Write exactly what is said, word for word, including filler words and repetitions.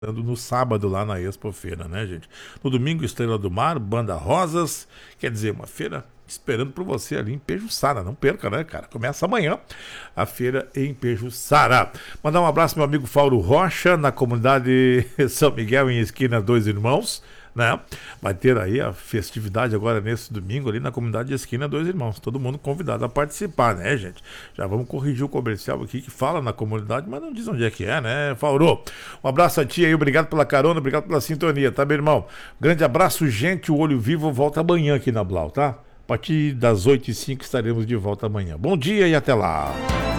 no sábado lá na Expo Feira, né, gente? No domingo, Estrela do Mar, Banda Rosas, quer dizer, uma feira esperando por você ali em Pejuçara, não perca, né, cara? Começa amanhã a feira em Pejuçara. Mandar um abraço ao meu amigo Fauro Rocha, na comunidade São Miguel, em Esquina Dois Irmãos, né? Vai ter aí a festividade agora nesse domingo ali na comunidade de Esquina Dois Irmãos. Todo mundo convidado a participar, né, gente? Já vamos corrigir o comercial aqui que fala na comunidade, mas não diz onde é que é, né, Fauro? Um abraço a ti aí, obrigado pela carona, obrigado pela sintonia, tá, meu irmão? Grande abraço, gente, o Olho Vivo volta amanhã aqui na Blau, tá? A partir das oito e cinco estaremos de volta amanhã. Bom dia e até lá!